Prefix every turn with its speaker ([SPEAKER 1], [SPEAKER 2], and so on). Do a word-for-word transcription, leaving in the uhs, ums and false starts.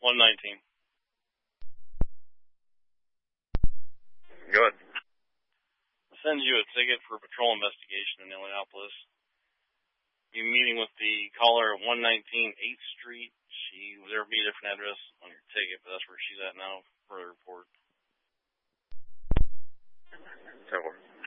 [SPEAKER 1] one nineteen.
[SPEAKER 2] Good.
[SPEAKER 1] I'll send you a ticket for patrol investigation in Illinois. You meeting with the caller at one nineteen eighth Street. She there will be a different address on your ticket, but that's where she's at now for the report.
[SPEAKER 2] So